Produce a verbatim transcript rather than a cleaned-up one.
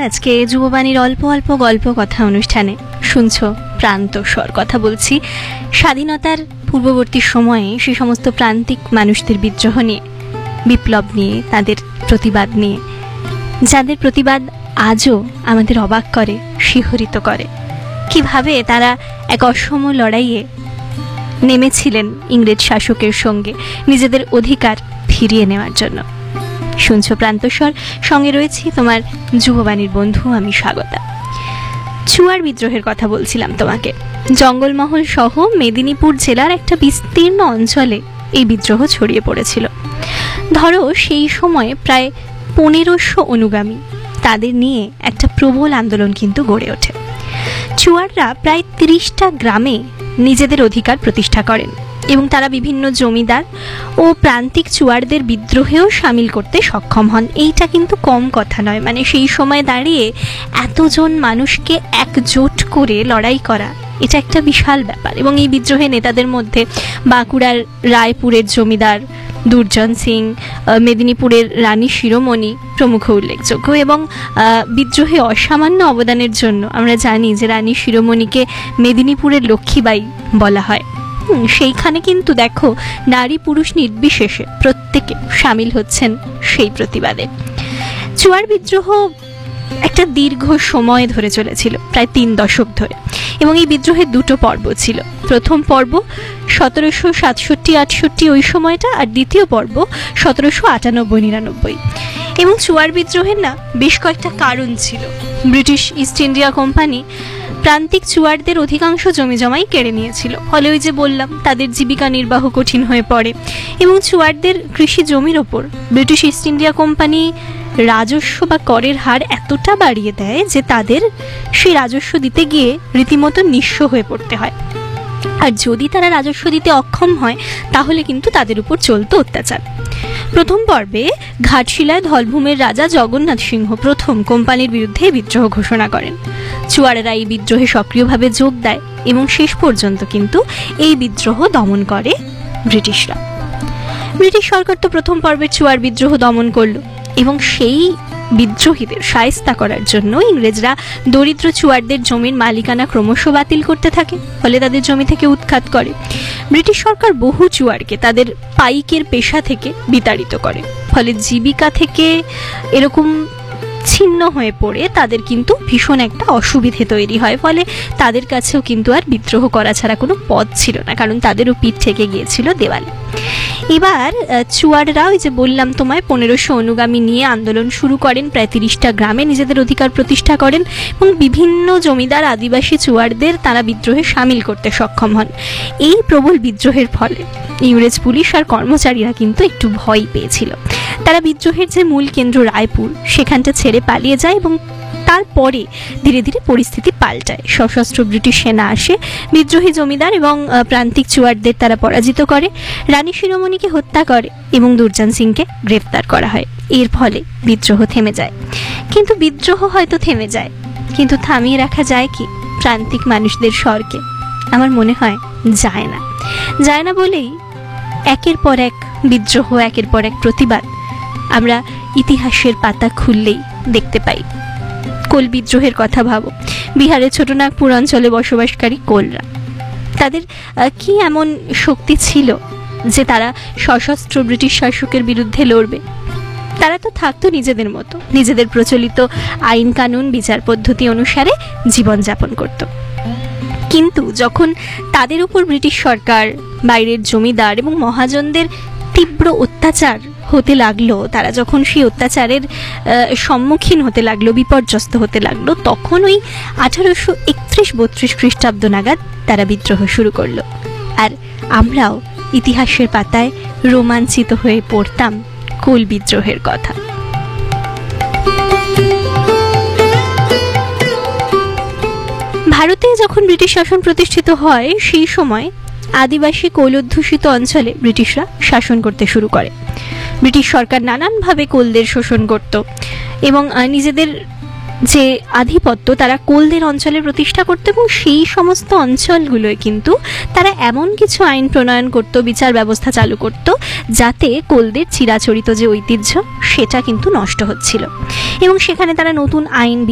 আজকে যুববাণীর অল্প অল্প গল্প কথা অনুষ্ঠানে শুনছো প্রান্তস্বর। কথা বলছি স্বাধীনতার পূর্ববর্তী সময়ে সেই সমস্ত প্রান্তিক মানুষদের বিদ্রোহ নিয়ে, বিপ্লব নিয়ে, তাদের প্রতিবাদ নিয়ে, যাদের প্রতিবাদ আজও আমাদের অবাক করে, শিহরিত করে। কিভাবে তারা এক অসম লড়াইয়ে নেমেছিলেন ইংরেজ শাসকের সঙ্গে নিজেদের অধিকার ফিরিয়ে নেওয়ার জন্য। শুনছো প্রান্তস্বর, সঙ্গে রয়েছি তোমার যুববাণীর বন্ধু আমি স্বাগতা। চুয়ার বিদ্রোহের কথা বলছিলাম তোমাকে। জঙ্গলমহল সহ মেদিনীপুর জেলার একটা বিস্তীর্ণ অঞ্চলে এই বিদ্রোহ ছড়িয়ে পড়েছিল। ধরো সেই সময়ে প্রায় পনেরোশো অনুগামী, তাদের নিয়ে একটা প্রবল আন্দোলন কিন্তু গড়ে ওঠে। চুয়াররা প্রায় তিরিশটা গ্রামে নিজেদের অধিকার প্রতিষ্ঠা করেন এবং তারা বিভিন্ন জমিদার ও প্রান্তিক চুয়ারদের বিদ্রোহেও সামিল করতে সক্ষম হন। এইটা কিন্তু কম কথা নয়, মানে সেই সময় দাঁড়িয়ে এতজন মানুষকে একজোট করে লড়াই করা, এটা একটা বিশাল ব্যাপার। এবং এই বিদ্রোহে নেতাদের মধ্যে বাঁকুড়ার রায়পুরের জমিদার দুর্জন সিং, মেদিনীপুরের রানী শিরোমণি প্রমুখ উল্লেখযোগ্য। এবং বিদ্রোহে অসামান্য অবদানের জন্য আমরা জানি যে রানী শিরোমণিকে মেদিনীপুরের লক্ষ্মীবাই বলা হয়। সেইখানে কিন্তু দেখো নারী পুরুষ নির্বিশেষে প্রত্যেকে সামিল হচ্ছেন সেই প্রতিবাদে। চুয়ার বিদ্রোহ একটা দীর্ঘ সময় ধরে চলেছিল, প্রায় তিন দশক ধরে। এবং এই বিদ্রোহের দুটো পর্ব ছিল। প্রথম পর্ব সতেরোশো সাতষট্টি আটষট্টি ওই সময়টা, আর দ্বিতীয় পর্ব সতেরোশো আটানব্বই নিরানব্বই। এবং চুয়ার বিদ্রোহের না বেশ কয়েকটা কারণ ছিল। ব্রিটিশ ইস্ট ইন্ডিয়া কোম্পানি প্রান্তিক চুয়ারদের অধিকাংশ জমি জমাই কেড়ে নিয়েছিল, ফলে ওই যে বললাম তাদের জীবিকা নির্বাহ কঠিন হয়ে পড়ে। এবং চুয়ারদের কৃষি জমির ওপর ব্রিটিশ ইস্ট ইন্ডিয়া কোম্পানি রাজস্ব বা করের হার এতটা বাড়িয়ে দেয় যে তাদের সেই রাজস্ব দিতে গিয়ে রীতিমতো নিঃস্ব হয়ে পড়তে হয়। আর যদি তারা রাজস্ব দিতে অক্ষম হয় তাহলে কিন্তু তাদের উপর চলতো অত্যাচার। প্রথম পর্বে ঘাটশিলায় ধলভূমের রাজা জগন্নাথ সিংহ প্রথম কোম্পানির বিরুদ্ধে বিদ্রোহ ঘোষণা করেন। চুয়ারেরা এই বিদ্রোহে সক্রিয়ভাবে যোগ দেয় এবং শেষ পর্যন্ত কিন্তু এই বিদ্রোহ দমন করে ব্রিটিশরা। ব্রিটিশ সরকার তো প্রথম পর্বের চুয়ার বিদ্রোহ দমন করল এবং সেই বিদ্রোহীদের শায়েস্তা করার জন্য ইংরেজরা দরিদ্র চুয়ারদের জমির মালিকানা ক্রমশ বাতিল করতে থাকে, ফলে তাদের জমি থেকে উৎখাত করে। ব্রিটিশ সরকার বহু চুয়ারকে তাদের পাইকের পেশা থেকে বিতাড়িত করে, ফলে জীবিকা থেকে এরকম ছিন্ন হয়ে পড়ে তাদের কিন্তু ভীষণ একটা অসুবিধে তৈরি হয়। ফলে তাদের কাছেও কিন্তু আর বিদ্রোহ করা ছাড়া কোনো পথ ছিল না, কারণ তাদেরও পিঠ থেকে গিয়েছিল দেওয়ালে। এবার চুয়াররা ওই যে বললাম তোমায় পনেরোশো অনুগামী নিয়ে আন্দোলন শুরু করেন, প্রায় তিরিশটা গ্রামে নিজেদের অধিকার প্রতিষ্ঠা করেন এবং বিভিন্ন জমিদার আদিবাসী চুয়ারদের তারা বিদ্রোহে সামিল করতে সক্ষম হন। এই প্রবল বিদ্রোহের ফলে ইংরেজ পুলিশ আর কর্মচারীরা কিন্তু একটু ভয় পেয়েছিল। তারা বিদ্রোহের যে মূল কেন্দ্র রায়পুর সেখানটা ছেড়ে পালিয়ে যায় এবং তারপরে ধীরে ধীরে পরিস্থিতি পাল্টায়। সশস্ত্র ব্রিটিশ সেনা আসে, বিদ্রোহী জমিদার এবং প্রান্তিক চুয়ারদের তারা পরাজিত করে, রানী শিরোমণিকে হত্যা করে এবং দুর্জন সিংকে গ্রেফতার করা হয়। এর ফলে বিদ্রোহ থেমে যায়। কিন্তু বিদ্রোহ হয়তো থেমে যায়, কিন্তু থামিয়ে রাখা যায় কি প্রান্তিক মানুষদের স্বরকে? আমার মনে হয় যায় না। যায় না বলেই একের পর এক বিদ্রোহ, একের পর এক প্রতিবাদ আমরা ইতিহাসের পাতা খুললেই দেখতে পাই। কোল বিদ্রোহের কথা ভাবো। বিহারের ছোটনাগপুর অঞ্চলে বসবাসকারী কোলরা, তাদের কি এমন শক্তি ছিল যে তারা সশস্ত্র ব্রিটিশ শাসকের বিরুদ্ধে লড়বে? তারা তো থাকতো নিজেদের মতো, নিজেদের প্রচলিত আইন কানুন বিচার পদ্ধতি অনুসারে জীবনযাপন করত। কিন্তু যখন তাদের উপর ব্রিটিশ সরকার, বাইরের জমিদার এবং মহাজনদের তীব্র অত্যাচার হতে লাগলো, তারা যখন সেই অত্যাচারের সম্মুখীন হতে লাগলো, বিপর্যস্ত হতে লাগলো, তখন ওই আঠারোশো একত্রিশ বত্রিশ খ্রিস্টাব্দ নাগাদ তারা বিদ্রোহ শুরু করলো। আর আমরাও ইতিহাসের পাতায় রোমাঞ্চিত হয়ে পড়তাম কোল বিদ্রোহের কথা। ভারতে যখন ব্রিটিশ শাসন প্রতিষ্ঠিত হয় সেই সময় আদিবাসী কোল অধ্যুষিত অঞ্চলে ব্রিটিশরা শাসন করতে শুরু করে। ব্রিটিশ সরকার নানানভাবে কোলদের শোষণ করত এবং নিজেদের যে আধিপত্য তারা কোলদের অঞ্চলে প্রতিষ্ঠা করত এবং সেই সমস্ত অঞ্চলগুলোয় কিন্তু তারা এমন কিছু আইন প্রণয়ন করত, বিচার ব্যবস্থা চালু করত, যাতে কোলদের চিরাচরিত যে ঐতিহ্য সেটা কিন্তু নষ্ট হচ্ছিল এবং সেখানে তারা নতুন আইন